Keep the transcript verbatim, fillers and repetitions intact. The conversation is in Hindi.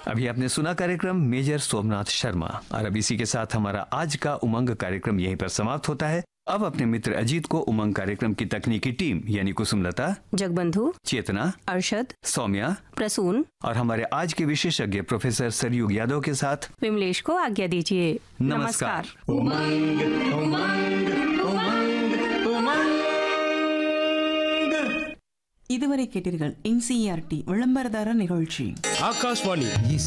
अभी आपने सुना कार्यक्रम मेजर सोमनाथ शर्मा और अब इसी के साथ हमारा आज का उमंग कार्यक्रम यहीं पर समाप्त होता है। अब अपने मित्र अजीत को उमंग कार्यक्रम की तकनीकी टीम यानी कुसुमलता, जगबंधु, चेतना, अरशद, सौम्या, प्रसून और हमारे आज के विशेषज्ञ प्रोफेसर सरयुग यादव के साथ विमलेश को आज्ञा दीजिए। नमस्कार। उमंग उमंग उमंग उमंग। இதுவரை கேட்டீர்கள் என்சிஇஆர்டி விளம்பரதார நிகழ்ச்சி. ஆகாஷ்வாணி